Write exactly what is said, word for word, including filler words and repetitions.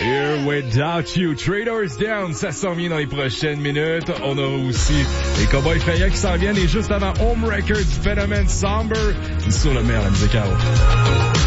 Here Without You. Traders Down, ça s'en vient dans les prochaines minutes. On a aussi les Cowboys Fringants qui s'en viennent et juste avant Home Records, Phénomène Somber sur le meilleur de la musique à eau.